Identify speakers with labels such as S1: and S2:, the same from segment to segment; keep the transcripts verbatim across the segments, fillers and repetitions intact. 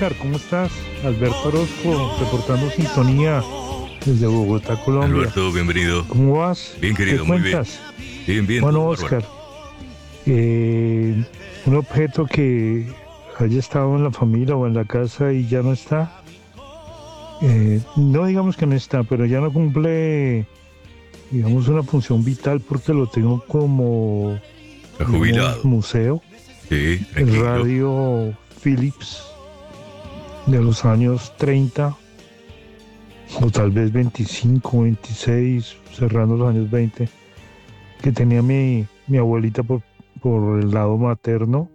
S1: Oscar, ¿cómo estás? Alberto Orozco, reportando sintonía desde Bogotá, Colombia.
S2: Alberto, bienvenido.
S1: ¿Cómo vas?
S2: Bien, querido,
S1: ¿Qué
S2: muy bien.
S1: cuentas?
S2: Bien, bien.
S1: Bueno,
S2: todo
S1: Oscar,
S2: bárbaro.
S1: eh, un objeto que haya estado en la familia o en la casa y ya no está, eh, no digamos que no está, pero ya no cumple, digamos, una función vital porque lo tengo como,
S2: Está
S1: digamos,
S2: jubilado.
S1: museo,
S2: Sí,
S1: el
S2: tranquilo.
S1: radio Philips de los años treinta o tal vez veinticinco, veintiséis, cerrando los años veinte, que tenía mi, mi abuelita por, por el lado materno.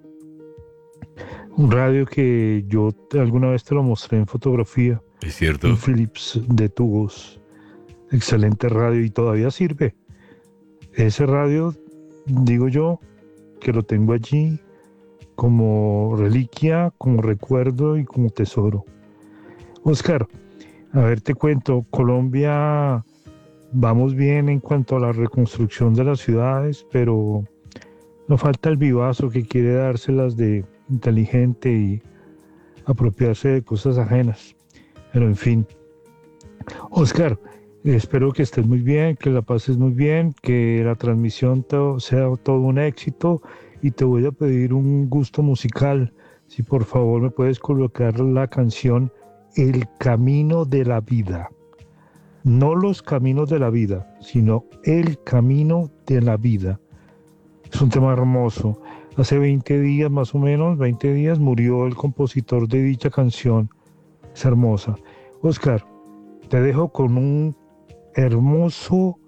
S1: Un radio que yo te- alguna vez te lo mostré en fotografía,
S2: Es
S1: un
S2: cierto.
S1: Philips de tubos. Excelente radio y todavía sirve. Ese radio, digo yo, que lo tengo allí como reliquia, como recuerdo y como tesoro. Oscar, a ver, te cuento, Colombia, vamos bien en cuanto a la reconstrucción de las ciudades, pero nos falta el vivazo que quiere dárselas de inteligente y apropiarse de cosas ajenas. Pero en fin, Oscar, espero que estés muy bien, que la pases muy bien, que la transmisión to- sea todo un éxito y te voy a pedir un gusto musical. Si por favor me puedes colocar la canción El Camino de la Vida. No los caminos de la vida, sino el camino de la vida. Es un tema hermoso. Hace veinte días, más o menos, veinte días, murió el compositor de dicha canción. Es hermosa. Oscar, te dejo con un hermoso,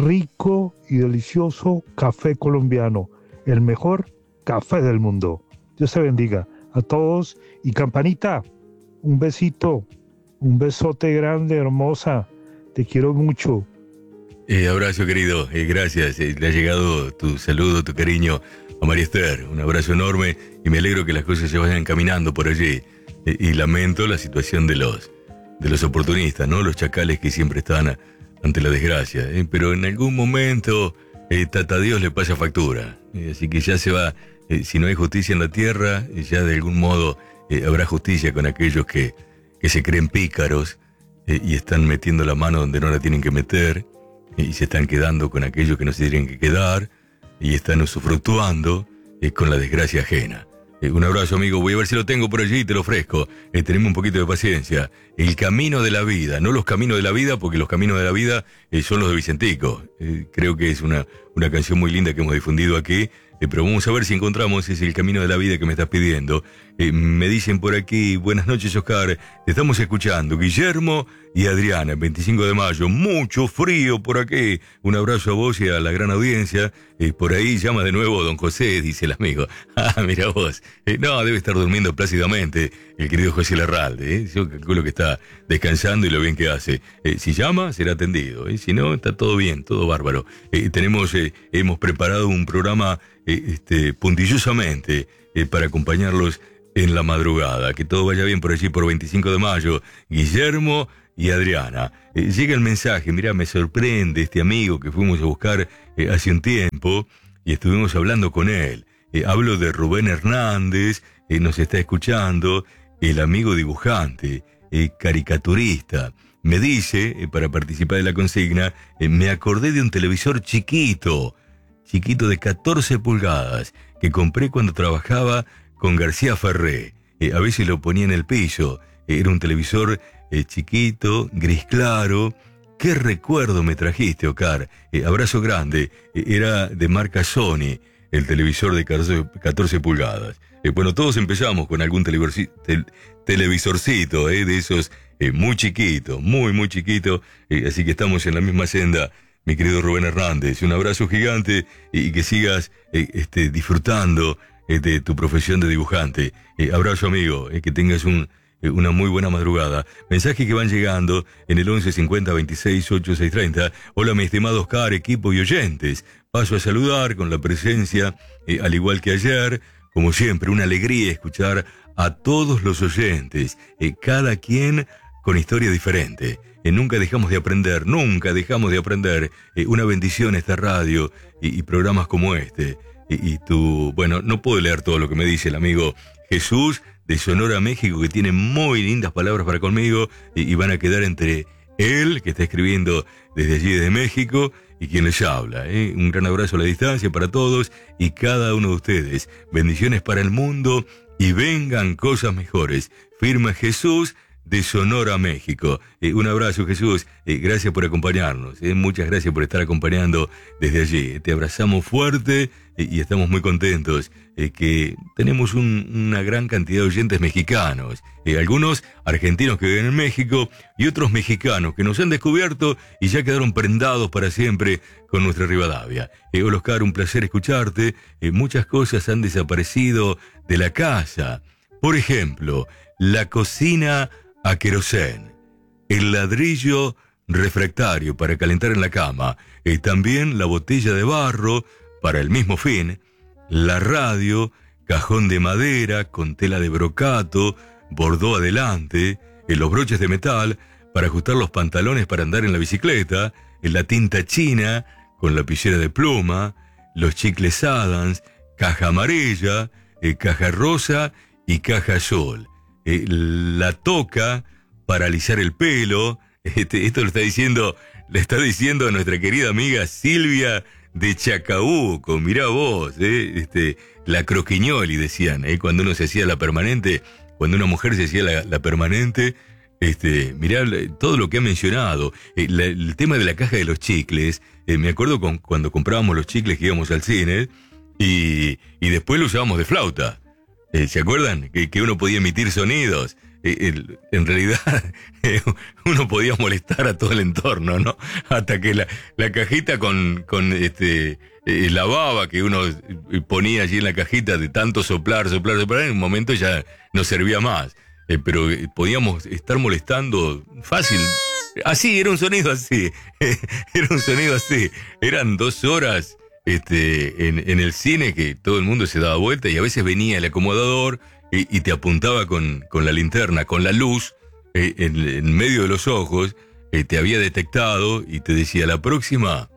S1: rico y delicioso café colombiano. El mejor café del mundo. Dios te bendiga a todos. Y Campanita, un besito, un besote grande, hermosa. Te quiero mucho.
S2: Eh, abrazo, querido. Eh, gracias. Eh, le ha llegado tu saludo, tu cariño a María Esther. Un abrazo enorme y me alegro que las cosas se vayan caminando por allí. Eh, y lamento la situación de los, de los oportunistas, ¿no? Los chacales que siempre están a- ante la desgracia. ¿eh? Pero en algún momento, eh, Tata Dios le pasa factura. Eh, así que ya se va. Eh, si no hay justicia en la tierra, eh, ya de algún modo eh, habrá justicia con aquellos que, que se creen pícaros eh, y están metiendo la mano donde no la tienen que meter eh, y se están quedando con aquellos que no se tienen que quedar y están usufructuando eh, con la desgracia ajena. Eh, un abrazo, amigo. Voy a ver si lo tengo por allí y te lo ofrezco. Eh, tenemos un poquito de paciencia. El camino de la vida, no los caminos de la vida, porque los caminos de la vida eh, son los de Vicentico. Eh, creo que es una, una canción muy linda que hemos difundido aquí. Eh, pero vamos a ver si encontramos ese el camino de la vida que me estás pidiendo. Eh, me dicen por aquí, buenas noches, Oscar. Te estamos escuchando, Guillermo y Adriana, veinticinco de mayo. Mucho frío por aquí. Un abrazo a vos y a la gran audiencia. Eh, por ahí llama de nuevo don José, dice el amigo. Ah, mira vos. Eh, no, debe estar durmiendo plácidamente el querido José Larralde. ¿eh? Yo calculo que está descansando y lo bien que hace. Eh, si llama, será atendido. ¿eh? Si no, está todo bien, todo bárbaro. Eh, tenemos, eh, hemos preparado un programa eh, este, puntillosamente eh, para acompañarlos en la madrugada. Que todo vaya bien por allí por veinticinco de mayo. Guillermo y Adriana. Eh, llega el mensaje, mirá, me sorprende este amigo que fuimos a buscar eh, hace un tiempo y estuvimos hablando con él. Eh, hablo de Rubén Hernández, eh, nos está escuchando, el amigo dibujante, eh, caricaturista. Me dice, eh, para participar de la consigna, eh, me acordé de un televisor chiquito, chiquito de catorce pulgadas, que compré cuando trabajaba con García Ferré. Eh, a veces lo ponía en el piso. Eh, era un televisor eh, chiquito, gris claro. ¿Qué recuerdo me trajiste, Oscar? Eh, abrazo grande. Eh, era de marca Sony, el televisor de catorce pulgadas. Eh, bueno, todos empezamos con algún televisorci- tel- televisorcito, eh, de esos eh, muy chiquito, muy, muy chiquito. Eh, así que estamos en la misma senda, mi querido Rubén Hernández. Un abrazo gigante y, y que sigas eh, este, disfrutando eh, de tu profesión de dibujante. Eh, abrazo, amigo. Eh, que tengas un, eh, una muy buena madrugada. Mensajes que van llegando en el once cincuenta veintiséis ochenta y seis treinta. Hola, mi estimado Oscar, equipo y oyentes. Paso a saludar con la presencia, eh, al igual que ayer, como siempre, una alegría escuchar a todos los oyentes, eh, cada quien con historia diferente. Eh, nunca dejamos de aprender, nunca dejamos de aprender. Eh, una bendición esta radio y, y programas como este. Y, y tú, bueno, no puedo leer todo lo que me dice el amigo Jesús de Sonora, México, que tiene muy lindas palabras para conmigo y, y van a quedar entre él, que está escribiendo desde allí, desde México, y quien les habla. ¿eh? Un gran abrazo a la distancia para todos y cada uno de ustedes. Bendiciones para el mundo y vengan cosas mejores. Firma Jesús de Sonora, México. Eh, un abrazo, Jesús. Eh, gracias por acompañarnos. Eh, muchas gracias por estar acompañando desde allí. Eh, te abrazamos fuerte eh, y estamos muy contentos eh, que tenemos un, una gran cantidad de oyentes mexicanos. Eh, algunos argentinos que viven en México y otros mexicanos que nos han descubierto y ya quedaron prendados para siempre con nuestra Rivadavia. Eh, hola, Oscar, un placer escucharte. Eh, muchas cosas han desaparecido de la casa. Por ejemplo, la cocina a querosén, el ladrillo refractario para calentar en la cama, y también la botella de barro para el mismo fin, la radio, cajón de madera con tela de brocato, bordó adelante, en los broches de metal para ajustar los pantalones para andar en la bicicleta, en la tinta china con lapicera de pluma, los chicles Adams, caja amarilla, eh, caja rosa y caja azul. Eh, la toca para alisar el pelo. Este, esto lo está diciendo, le está diciendo a nuestra querida amiga Silvia de Chacabuco. Mirá vos, eh, este, la croquiñoli decían, eh, cuando uno se hacía la permanente, cuando una mujer se hacía la, la permanente. Este, mirá todo lo que ha mencionado. Eh, la, el tema de la caja de los chicles. Eh, me acuerdo con, cuando comprábamos los chicles que íbamos al cine y, y después lo usábamos de flauta. Eh, ¿Se acuerdan? Que, que uno podía emitir sonidos. Eh, el, en realidad, eh, uno podía molestar a todo el entorno, ¿no? Hasta que la, la cajita con, con este, eh, la baba que uno ponía allí en la cajita de tanto soplar, soplar, soplar, en un momento ya no servía más. Eh, pero eh, podíamos estar molestando fácil. Así, era un sonido así. Era un sonido así. Eran dos horas... Este, en, en el cine que todo el mundo se daba vuelta y a veces venía el acomodador y, y te apuntaba con, con la linterna, con la luz eh, en, en medio de los ojos, eh, te había detectado y te decía, la próxima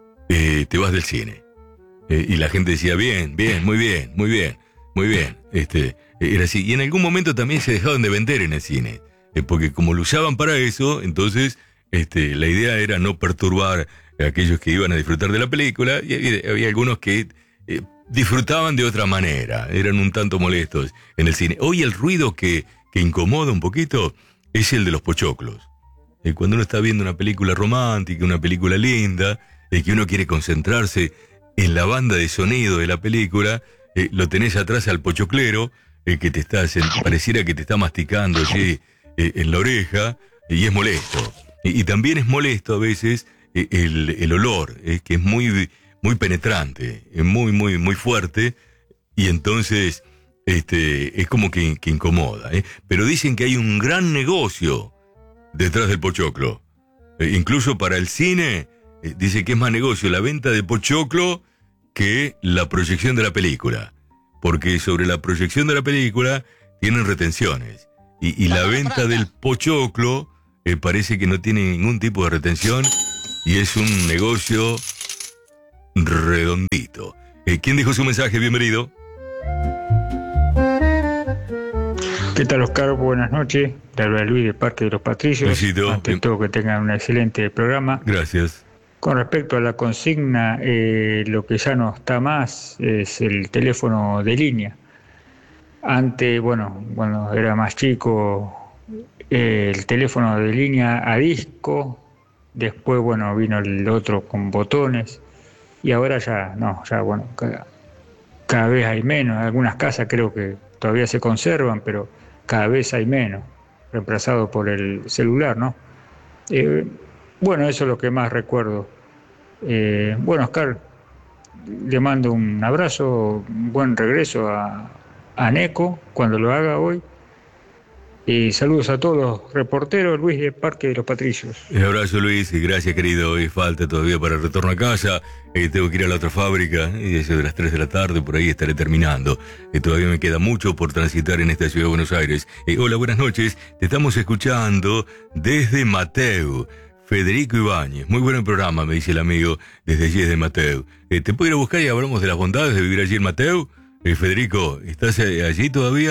S2: eh, te vas del cine. Eh, y la gente decía, bien, bien, muy bien, muy bien, muy bien. Este, era así. Y en algún momento también se dejaban de vender en el cine, eh, porque como lo usaban para eso, entonces este, la idea era no perturbar aquellos que iban a disfrutar de la película, y había, había algunos que eh, disfrutaban de otra manera, eran un tanto molestos en el cine. Hoy el ruido que, que incomoda un poquito es el de los pochoclos. Eh, cuando uno está viendo una película romántica, una película linda, eh, que uno quiere concentrarse en la banda de sonido de la película, eh, lo tenés atrás al pochoclero, eh, que te está, se, pareciera que te está masticando allí eh, en la oreja, y es molesto. Y, y también es molesto a veces El, el olor, eh, que es muy, muy penetrante, es muy, muy, muy fuerte, y entonces este, es como que, que incomoda. Eh. Pero dicen que hay un gran negocio detrás del pochoclo. Eh, incluso para el cine, eh, dice que es más negocio la venta de pochoclo que la proyección de la película. Porque sobre la proyección de la película tienen retenciones. Y, y la venta del pochoclo eh, parece que no tiene ningún tipo de retención. Y es un negocio redondito. Eh, ¿Quién dejó su mensaje? Bienvenido.
S3: ¿Qué tal, Oscar? Buenas noches. Te habla Luis del Parque de los Patricios.
S2: Besito.
S3: Ante
S2: Bien.
S3: todo, que tengan un excelente programa.
S2: Gracias.
S3: Con respecto a la consigna, eh, lo que ya no está más es el teléfono de línea. Antes, bueno, cuando era más chico, eh, el teléfono de línea a disco. Después, bueno, vino el otro con botones y ahora ya, no, ya, bueno, cada, cada vez hay menos. En algunas casas creo que todavía se conservan, pero cada vez hay menos, reemplazado por el celular, ¿no? Eh, bueno, eso es lo que más recuerdo. Eh, bueno, Oscar, le mando un abrazo, un buen regreso a, a Neco cuando lo haga hoy. Y saludos a todos los reporteros, Luis de Parque de los Patricios.
S2: Un abrazo, Luis, y gracias, querido. Hoy falta todavía para el retorno a casa. Eh, tengo que ir a la otra fábrica, y eso de las tres de la tarde, por ahí estaré terminando. Eh, todavía me queda mucho por transitar en esta ciudad de Buenos Aires. Eh, hola, buenas noches. Te estamos escuchando desde Mateu. Federico Ibáñez. Muy buen programa, me dice el amigo, desde allí, desde Mateu. Eh, ¿Te puedo ir a buscar y hablamos de las bondades de vivir allí en Mateu? Eh, Federico, ¿estás allí todavía?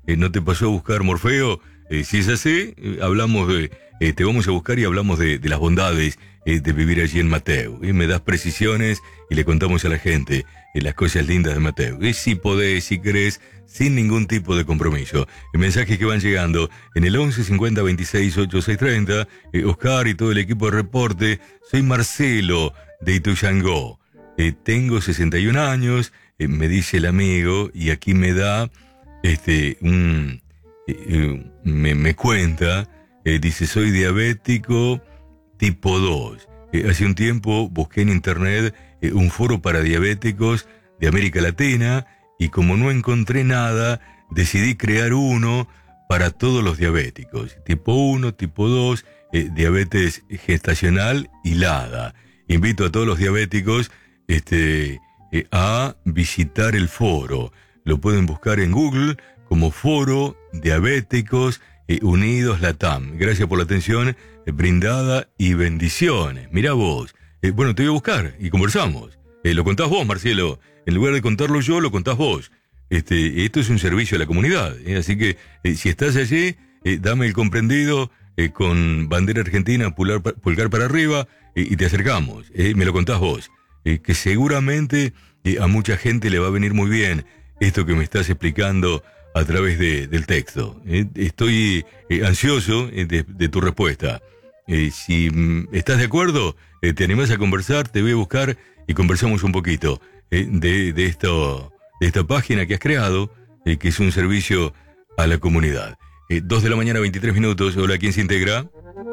S2: Eh, ¿No te pasó a buscar Morfeo? Eh, si es así, eh, hablamos de, eh, te vamos a buscar y hablamos de, de las bondades eh, de vivir allí en Mateu. Eh, me das precisiones y le contamos a la gente eh, las cosas lindas de Mateu. Eh, si podés, si querés, sin ningún tipo de compromiso. Eh, mensajes que van llegando en el once cincuenta veintiséis ochenta y seis treinta. Eh, Oscar y todo el equipo de reporte. Soy Marcelo de Ituzaingó. Eh, tengo sesenta y un años, eh, me dice el amigo, y aquí me da este un... Eh, me, me cuenta, eh, dice, soy diabético tipo dos. Eh, hace un tiempo busqué en internet eh, un foro para diabéticos de América Latina y como no encontré nada, decidí crear uno para todos los diabéticos. Tipo uno, tipo dos, eh, diabetes gestacional y LADA. Invito a todos los diabéticos este, eh, a visitar el foro. Lo pueden buscar en Google como Foro Diabéticos eh, Unidos Latam. Gracias por la atención eh, brindada y bendiciones. Mirá vos. Eh, bueno, te voy a buscar y conversamos. Eh, lo contás vos, Marcelo. En lugar de contarlo yo, lo contás vos. Este, esto es un servicio a la comunidad. Eh, así que eh, si estás allí, eh, dame el comprendido eh, con bandera argentina, pulgar, pulgar para arriba eh, y te acercamos. Eh, me lo contás vos. Eh, que seguramente eh, a mucha gente le va a venir muy bien esto que me estás explicando a través de, del texto. Eh, estoy eh, ansioso eh, de, de tu respuesta. Eh, si mm, estás de acuerdo, eh, te animás a conversar, te voy a buscar y conversamos un poquito eh, de, de, esto, de esta página que has creado, eh, que es un servicio a la comunidad. Eh, dos de la mañana, veintitrés minutos. Hola, ¿quién se integra?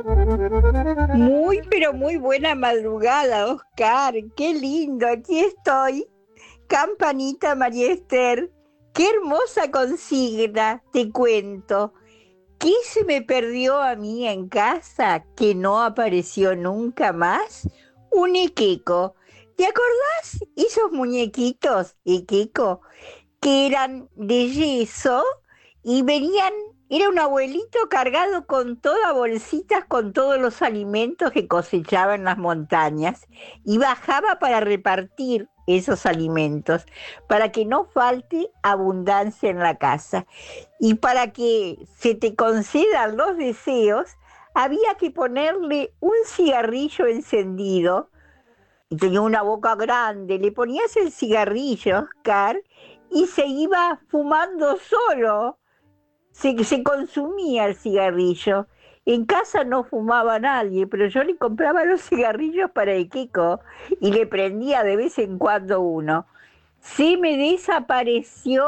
S4: Muy, pero muy buena madrugada, Oscar. Qué lindo, aquí estoy. Campanita María Esther. Qué hermosa consigna, te cuento. ¿Qué se me perdió a mí en casa que no apareció nunca más? Un Ikeko. ¿Te acordás esos muñequitos, Ikeko, que eran de yeso y venían, era un abuelito cargado con todas bolsitas con todos los alimentos que cosechaba en las montañas y bajaba para repartir esos alimentos, para que no falte abundancia en la casa. Y para que se te concedan los deseos, había que ponerle un cigarrillo encendido, y tenía una boca grande, le ponías el cigarrillo, Oscar, y se iba fumando solo, se, se consumía el cigarrillo. En casa no fumaba nadie, pero yo le compraba los cigarrillos para Ikeko y le prendía de vez en cuando uno. Se me desapareció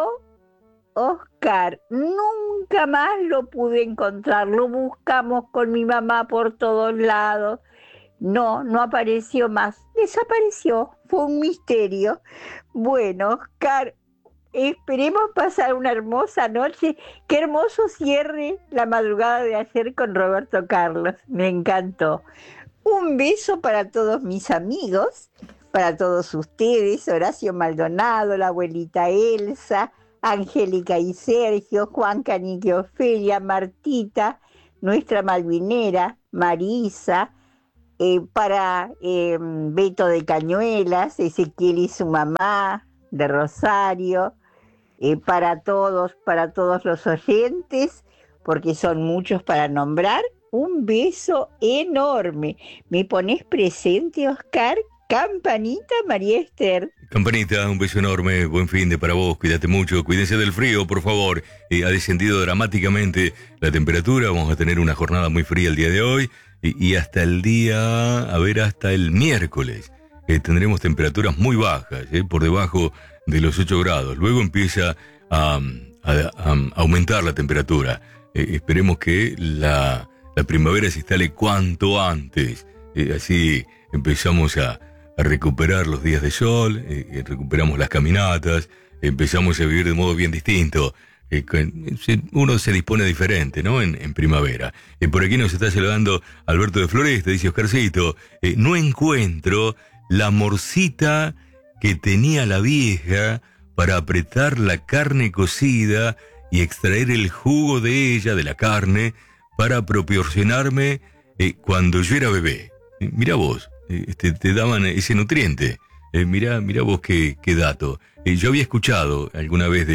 S4: Oscar, nunca más lo pude encontrar, lo buscamos con mi mamá por todos lados. No, no apareció más, desapareció, fue un misterio. Bueno, Oscar, esperemos pasar una hermosa noche. Qué hermoso cierre la madrugada de ayer con Roberto Carlos. Me encantó. Un beso para todos mis amigos, para todos ustedes, Horacio Maldonado, la abuelita Elsa, Angélica y Sergio, Juan Canique Ofelia, Martita, nuestra malvinera, Marisa, eh, para eh, Beto de Cañuelas, Ezequiel y su mamá, de Rosario, eh, para todos, para todos los oyentes, porque son muchos para nombrar, un beso enorme. ¿Me pones presente, Oscar? Campanita María Esther.
S2: Campanita, un beso enorme, buen fin de para vos, cuídate mucho, cuídense del frío, por favor. Eh, ha descendido dramáticamente la temperatura, vamos a tener una jornada muy fría el día de hoy y, y hasta el día, a ver, hasta el miércoles eh, tendremos temperaturas muy bajas, eh, por debajo de los ocho grados. Luego empieza a, a, a aumentar la temperatura. Eh, esperemos que la, la primavera se instale cuanto antes, eh, así empezamos a a recuperar los días de sol, eh, recuperamos las caminatas, empezamos a vivir de modo bien distinto. Eh, uno se dispone diferente, ¿no? En, en primavera. Eh, por aquí nos está saludando Alberto de Floresta, dice Oscarcito, eh, no encuentro la morcita que tenía la vieja para apretar la carne cocida y extraer el jugo de ella, de la carne, para proporcionarme eh, cuando yo era bebé. Eh, mirá vos. Este, te daban ese nutriente. Eh, mirá, mirá vos qué, qué dato. Eh, yo había escuchado alguna vez de,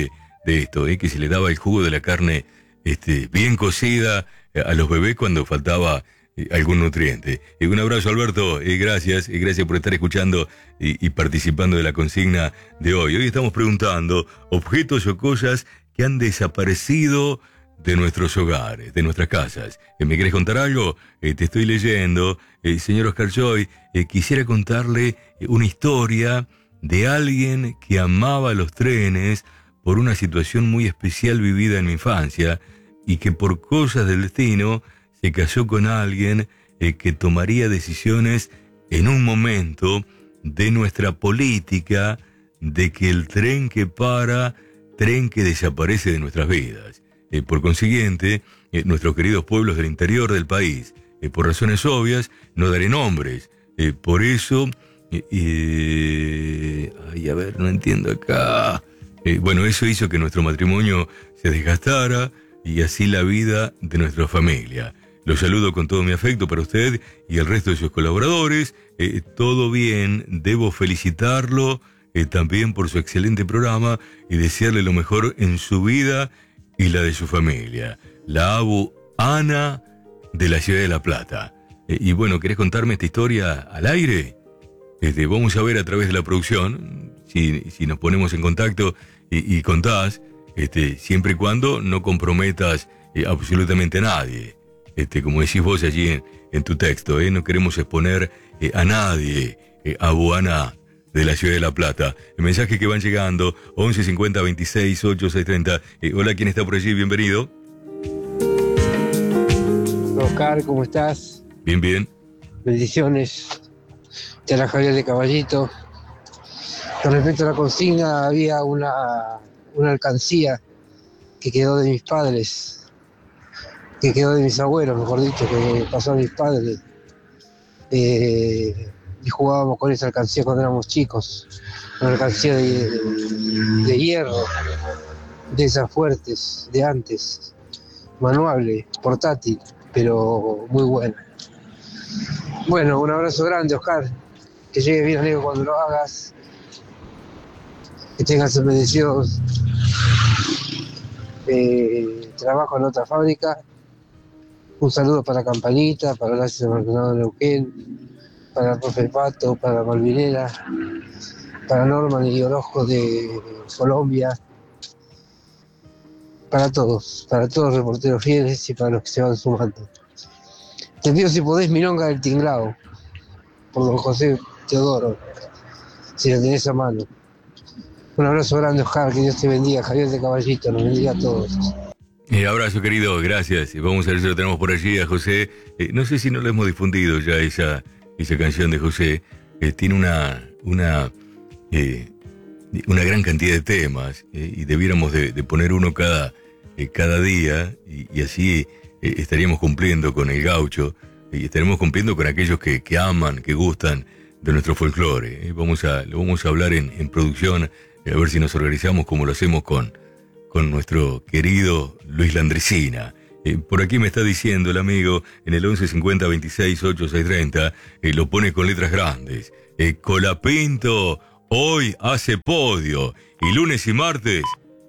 S2: de esto, ¿eh? Que se le daba el jugo de la carne este, bien cocida a los bebés cuando faltaba eh, algún nutriente. Eh, un abrazo, Alberto, eh, gracias, eh, gracias por estar escuchando y, y participando de la consigna de hoy. Hoy estamos preguntando objetos o cosas que han desaparecido de nuestros hogares, de nuestras casas. Eh, ¿Me querés contar algo? Eh, te estoy leyendo. Eh, señor Oscar Joy, eh, quisiera contarle una historia de alguien que amaba los trenes por una situación muy especial vivida en mi infancia y que por cosas del destino se casó con alguien eh, que tomaría decisiones en un momento de nuestra política de que el tren que para, tren que desaparece de nuestras vidas. Eh, por consiguiente, eh, nuestros queridos pueblos del interior del país, eh, por razones obvias, no daré nombres. Eh, por eso, eh, eh, ay, a ver, no entiendo acá. Eh, bueno, eso hizo que nuestro matrimonio se desgastara y así la vida de nuestra familia. Los saludo con todo mi afecto para usted y el resto de sus colaboradores. Eh, todo bien, debo felicitarlo eh, también por su excelente programa y desearle lo mejor en su vida y la de su familia. La Abu Ana de la ciudad de La Plata. Eh, y bueno, ¿querés contarme esta historia al aire? Este, vamos a ver a través de la producción, si, si nos ponemos en contacto y, y contás, este, siempre y cuando no comprometas eh, absolutamente a nadie. Este, como decís vos allí en, en tu texto, ¿eh? No queremos exponer eh, a nadie, eh, Abu Ana de la ciudad de La Plata. El mensaje que van llegando, once cincuenta veintiséis ocho seis treinta. Eh, hola, ¿quién está por allí? Bienvenido.
S5: Oscar, ¿cómo estás?
S2: Bien, bien.
S5: Bendiciones. Te habla Javier de Caballito. Con respecto a la consigna, había una, una alcancía que quedó de mis padres, que quedó de mis abuelos, mejor dicho, que pasó a mis padres. Eh, y jugábamos con esa alcancía cuando éramos chicos. Una alcancía de, de, de hierro, de esas fuertes, de antes. Manuable, portátil, pero muy buena. Bueno, un abrazo grande, Oscar. Que llegue bien amigo cuando lo hagas. Que tengas bendecidos. Eh, trabajo en otra fábrica. Un saludo para Campanita, para Gracias Maldonado Neuquén, para el profe Pato, para Malvinera, para Norman y Orozco de Colombia, para todos, para todos los reporteros fieles y para los que se van sumando. Te pido si podés Milonga del Tinglao, por don José Teodoro, si la tenés a mano. Un abrazo grande, Oscar, que Dios te bendiga, Javier de Caballito, nos bendiga a todos.
S2: Eh, abrazo, querido, gracias. Vamos a ver si lo tenemos por allí a José. Eh, no sé si no lo hemos difundido ya esa, esa canción de José. Eh, tiene una, una, eh, una gran cantidad de temas eh, y debiéramos de, de poner uno cada, eh, cada día y, y así eh, estaríamos cumpliendo con el gaucho y estaremos cumpliendo con aquellos que, que aman, que gustan de nuestro folclore. Eh. Vamos a, lo vamos a hablar en, en producción, eh, a ver si nos organizamos como lo hacemos con... con nuestro querido Luis Landricina. Eh, por aquí me está diciendo el amigo en el once cincuenta veintiséis ocho seis treinta, eh, lo pone con letras grandes. Eh, Colapinto hoy hace podio y lunes y martes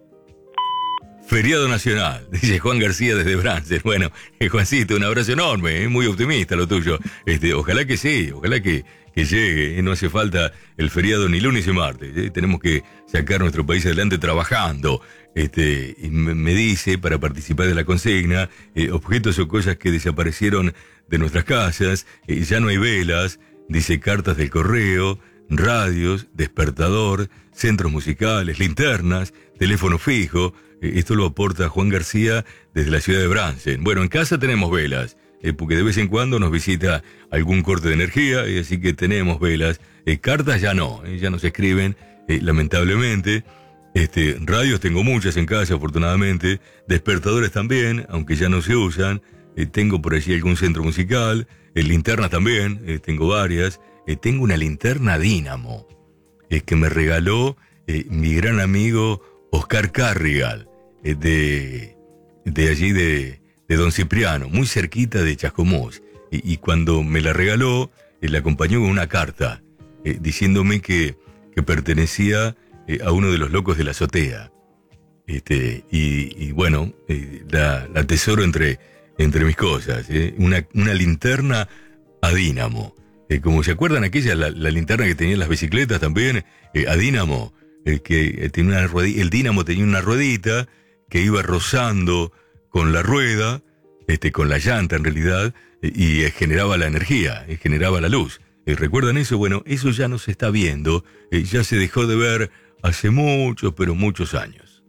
S2: feriado nacional, dice Juan García desde Bransen. Bueno, eh, Juancito, un abrazo enorme, eh, muy optimista lo tuyo. Este, ojalá que sí, ojalá que, que llegue, eh, no hace falta el feriado ni lunes y martes, eh, tenemos que sacar nuestro país adelante trabajando. Este, y me, me dice, para participar de la consigna, eh, objetos o cosas que desaparecieron de nuestras casas, eh, ya no hay velas, dice cartas del correo, radios, despertador, centros musicales, linternas, teléfono fijo. Eh, esto lo aporta Juan García desde la ciudad de Bransen. Bueno, en casa tenemos velas, eh, porque de vez en cuando nos visita algún corte de energía, y así que tenemos velas. Eh, cartas ya no, eh, ya no se escriben, eh, lamentablemente. Este, radios tengo muchas en casa, afortunadamente. Despertadores también, aunque ya no se usan. Eh, tengo por allí algún centro musical. Eh, linternas también, eh, tengo varias. Eh, tengo una linterna dínamo eh, que me regaló eh, mi gran amigo Oscar Carrigal, eh, de, de allí de, de Don Cipriano, muy cerquita de Chascomús. Y, y cuando me la regaló, eh, la acompañó con una carta eh, diciéndome que, que pertenecía... Eh, a uno de los locos de la azotea. Este, y, y bueno, eh, la, la atesoro entre, entre mis cosas. ¿eh? Una, una linterna a dínamo. Eh, como se acuerdan aquella, la, la linterna que tenían las bicicletas también, eh, a dínamo, eh, que eh, tenía una ruedita, el dínamo tenía una ruedita que iba rozando con la rueda, este, con la llanta en realidad, eh, y eh, generaba la energía, eh, generaba la luz. Eh, ¿Recuerdan eso? Bueno, eso ya no se está viendo, eh, ya se dejó de ver hace muchos, pero muchos años.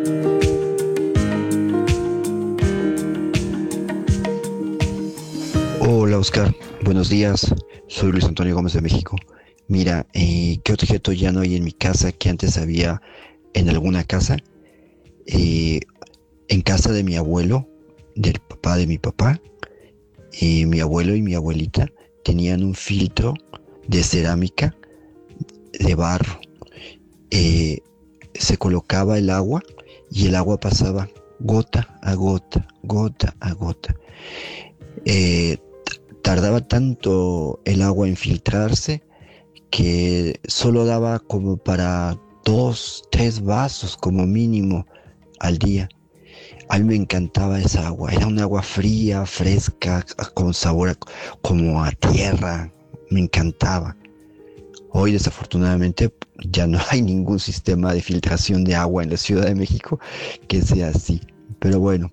S6: Hola Oscar, buenos días, soy Luis Antonio Gómez de México. Mira, eh, ¿qué objeto ya no hay en mi casa que antes había en alguna casa? Eh, en casa de mi abuelo, del papá de mi papá, eh, mi abuelo y mi abuelita tenían un filtro de cerámica de barro. Eh, se colocaba el agua y el agua pasaba gota a gota, gota a gota. Eh, tardaba tanto el agua en filtrarse que solo daba como para dos, tres vasos como mínimo al día. A mí me encantaba esa agua, era un agua fría, fresca, con sabor a, como a tierra, me encantaba. Hoy desafortunadamente ya no hay ningún sistema de filtración de agua en la Ciudad de México que sea así. Pero bueno,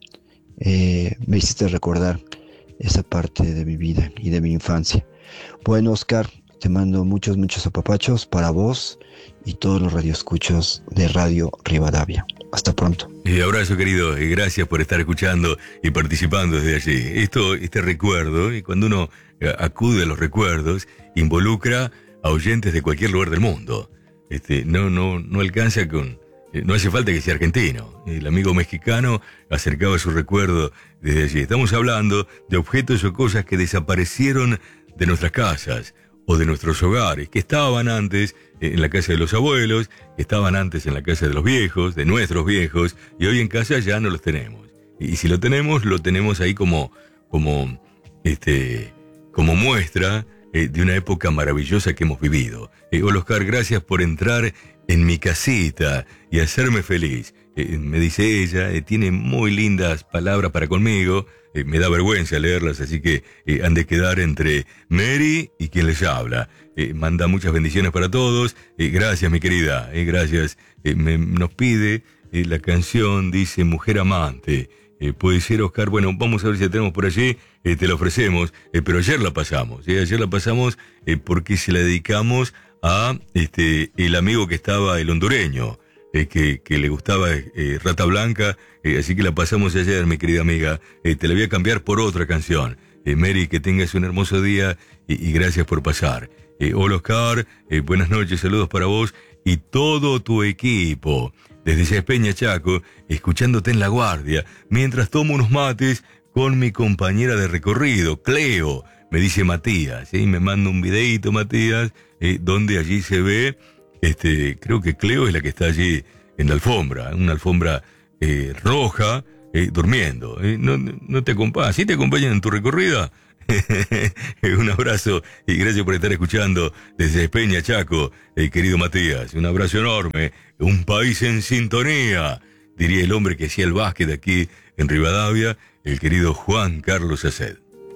S6: eh, me hiciste recordar esa parte de mi vida y de mi infancia. Bueno, Oscar, te mando muchos, muchos apapachos para vos y todos los radioescuchos de Radio Rivadavia. Hasta pronto.
S2: Y abrazo, querido, y gracias por estar escuchando y participando desde allí. Esto, este recuerdo, y cuando uno acude a los recuerdos, involucra a oyentes de cualquier lugar del mundo. Este, no, no, no alcanza con, no hace falta que sea argentino. El amigo mexicano acercaba su recuerdo desde allí. Estamos hablando de objetos o cosas que desaparecieron de nuestras casas o de nuestros hogares, que estaban antes en la casa de los abuelos, que estaban antes en la casa de los viejos, de nuestros viejos, y hoy en casa ya no los tenemos. Y si lo tenemos, lo tenemos ahí como, como, este, como muestra eh, de una época maravillosa que hemos vivido. Eh, hola Oscar, gracias por entrar en mi casita y hacerme feliz. Eh, me dice ella, eh, tiene muy lindas palabras para conmigo, eh, me da vergüenza leerlas, así que eh, han de quedar entre Mary y quien les habla. Eh, manda muchas bendiciones para todos. Eh, gracias, mi querida, eh, gracias. Eh, me, nos pide eh, la canción, dice Mujer Amante. Eh, puede ser, Oscar, bueno, vamos a ver si la tenemos por allí, eh, te la ofrecemos, eh, pero ayer la pasamos, eh, ayer la pasamos eh, porque se la dedicamos a este el amigo que estaba, el hondureño, eh, que, que le gustaba eh, Rata Blanca, eh, así que la pasamos ayer, mi querida amiga. Eh, te la voy a cambiar por otra canción. Eh, Mary, que tengas un hermoso día y, y gracias por pasar. Eh, hola Oscar, eh, buenas noches, saludos para vos y todo tu equipo. Desde Cespeña, Chaco, escuchándote en La Guardia, mientras tomo unos mates con mi compañera de recorrido, Cleo, me dice Matías, y ¿eh? me manda un videíto, Matías, eh, donde allí se ve, este, creo que Cleo es la que está allí en la alfombra, una alfombra eh, roja, eh, durmiendo. Eh, no, no te acompaña, ¿sí te acompañan en tu recorrida? Un abrazo y gracias por estar escuchando desde Peña, Chaco, eh, querido Matías. Un abrazo enorme. Un país en sintonía, diría el hombre que hacía el básquet aquí en Rivadavia, el querido Juan Carlos Aced.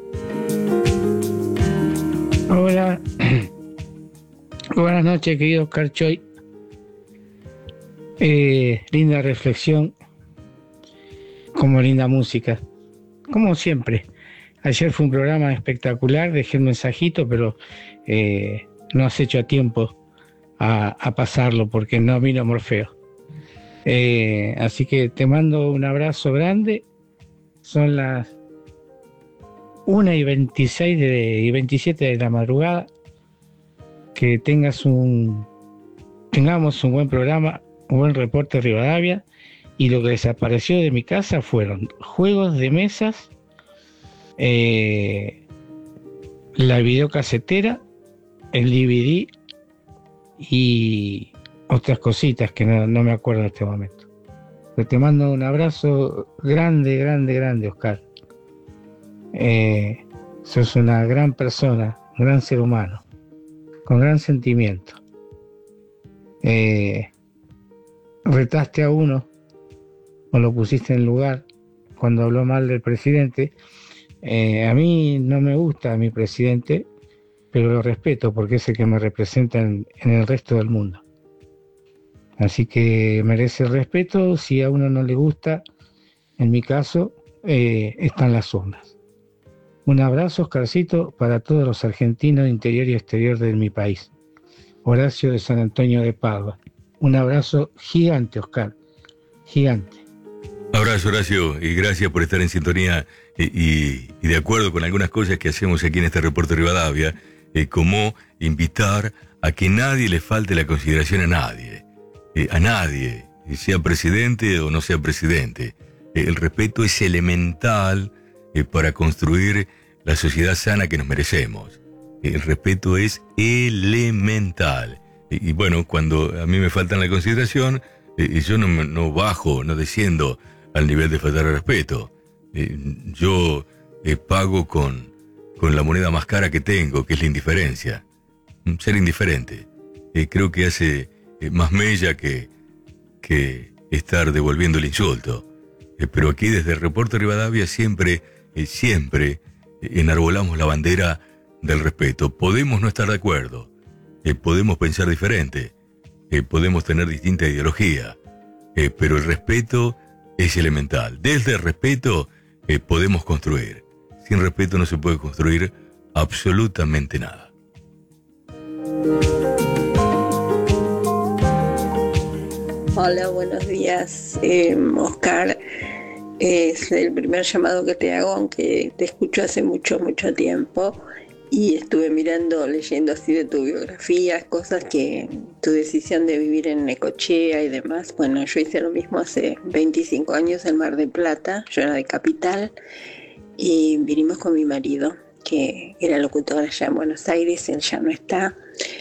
S7: Hola, buenas noches, querido Oscar Choy. Eh, linda reflexión, como linda música, como siempre. Ayer fue un programa espectacular, dejé un mensajito, pero eh, no has hecho a tiempo a, a pasarlo porque no vino Morfeo. Eh, así que te mando un abrazo grande. Son las una y veintiséis de, y veintisiete de la madrugada. Que tengas un, tengamos un buen programa, un buen reporte de Rivadavia. Y lo que desapareció de mi casa fueron juegos de mesas, Eh, la videocasetera, el D V D y otras cositas que no, no me acuerdo en este momento. Pero te mando un abrazo grande, grande, grande, Oscar. Eh, sos una gran persona, un gran ser humano, con gran sentimiento. Eh, retaste a uno o lo pusiste en lugar cuando habló mal del presidente. Eh, a mí no me gusta mi presidente, pero lo respeto porque es el que me representa en, en el resto del mundo. Así que merece el respeto. Si a uno no le gusta, en mi caso, eh, están las urnas. Un abrazo, Oscarcito, para todos los argentinos de interior y exterior de mi país. Horacio de San Antonio de Padua. Un abrazo gigante, Oscar, gigante.
S2: Abrazo, Horacio, y gracias por estar en sintonía y, y, y de acuerdo con algunas cosas que hacemos aquí en este reporte Rivadavia, eh, como invitar a que nadie le falte la consideración a nadie, eh, a nadie, sea presidente o no sea presidente. Eh, el respeto es elemental eh, para construir la sociedad sana que nos merecemos. Eh, el respeto es elemental. Y, y bueno, cuando a mí me faltan la consideración, eh, yo no, no bajo, no desciendo al nivel de faltar al respeto. Eh, yo eh, pago con, con la moneda más cara que tengo, que es la indiferencia. Ser indiferente. Eh, creo que hace eh, más mella que, que estar devolviendo el insulto. Eh, pero aquí desde el Reporte Rivadavia siempre, eh, siempre eh, enarbolamos la bandera del respeto. Podemos no estar de acuerdo, eh, podemos pensar diferente, eh, podemos tener distinta ideología, eh, pero el respeto es elemental. Desde el respeto eh, podemos construir. Sin respeto no se puede construir absolutamente nada.
S8: Hola, buenos días, eh, Oscar. Es el primer llamado que te hago, aunque te escucho hace mucho, mucho tiempo. Y estuve mirando, leyendo así de tu biografía, cosas que tu decisión de vivir en Necochea y demás. Bueno, yo hice lo mismo hace veinticinco años en Mar del Plata. Yo era de Capital y vinimos con mi marido, que era locutor allá en Buenos Aires. Él ya no está.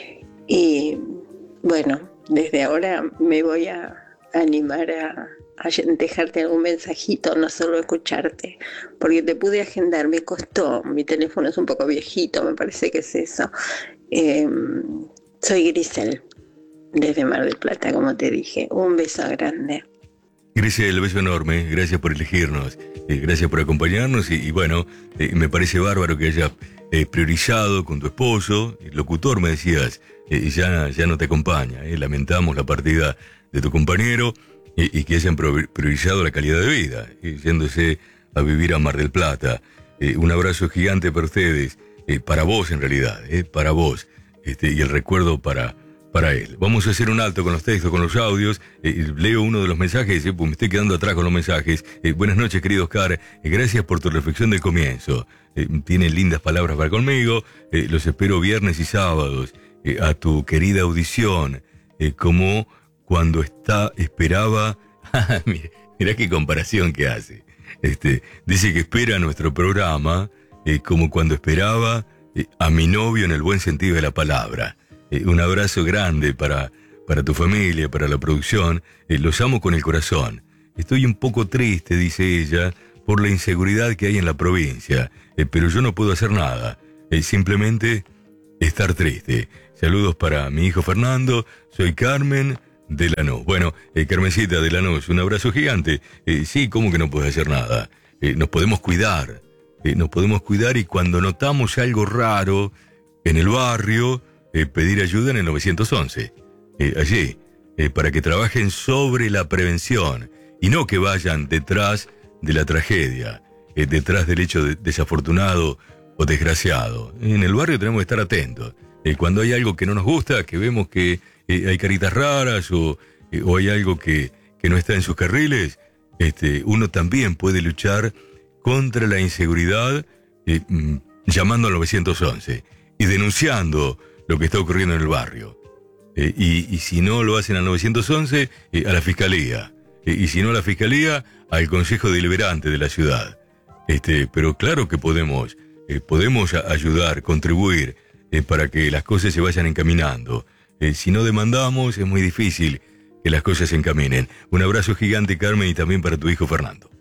S8: Y bueno, desde ahora me voy a animar a, a dejarte algún mensajito, no solo escucharte, porque te pude agendar, me costó, mi teléfono es un poco viejito, me parece que es eso. Eh, soy Grisel, desde Mar del Plata, como te dije. Un beso grande.
S2: Grisel, beso enorme, gracias por elegirnos, eh, gracias por acompañarnos y, y bueno, eh, me parece bárbaro que hayas eh, priorizado con tu esposo, el locutor me decías, eh, ya, ya no te acompaña, eh, lamentamos la partida de tu compañero y, y que hayan priorizado la calidad de vida, eh, yéndose a vivir a Mar del Plata. Eh, un abrazo gigante para ustedes, eh, para vos en realidad, eh, para vos, este, y el recuerdo para, para él. Vamos a hacer un alto con los textos, con los audios. Eh, leo uno de los mensajes, eh, pues me estoy quedando atrás con los mensajes. Eh, buenas noches, querido Oscar, eh, gracias por tu reflexión del comienzo. Eh, tienen lindas palabras para conmigo, eh, los espero viernes y sábados, eh, a tu querida audición, eh, como cuando está, esperaba, mira, mira qué comparación que hace. Este, dice que espera nuestro programa eh, como cuando esperaba eh, a mi novio en el buen sentido de la palabra. Eh, un abrazo grande para, para tu familia, para la producción. Eh, los amo con el corazón. Estoy un poco triste, dice ella, por la inseguridad que hay en la provincia, eh, pero yo no puedo hacer nada. Eh, simplemente estar triste. Saludos para mi hijo Fernando. Soy Carmen de Lanús. Bueno, eh, Carmencita de Lanús, un abrazo gigante. Eh, sí, ¿cómo que no puedes hacer nada? Eh, nos podemos cuidar, eh, nos podemos cuidar y cuando notamos algo raro en el barrio, eh, pedir ayuda en el nueve once, eh, allí, eh, para que trabajen sobre la prevención y no que vayan detrás de la tragedia, eh, detrás del hecho de, desafortunado o desgraciado. En el barrio tenemos que estar atentos. Eh, cuando hay algo que no nos gusta, que vemos que Eh, hay caritas raras o, eh, o hay algo que, que no está en sus carriles, este, uno también puede luchar contra la inseguridad eh, mm, llamando al nueve once y denunciando lo que está ocurriendo en el barrio. Eh, y, y si no lo hacen al nueve once, eh, a la Fiscalía. Eh, y si no a la Fiscalía, al Consejo Deliberante de la ciudad. Este, pero claro que podemos, eh, podemos ayudar, contribuir eh, para que las cosas se vayan encaminando. Eh, si no demandamos, es muy difícil que las cosas se encaminen. Un abrazo gigante, Carmen, y también para tu hijo Fernando.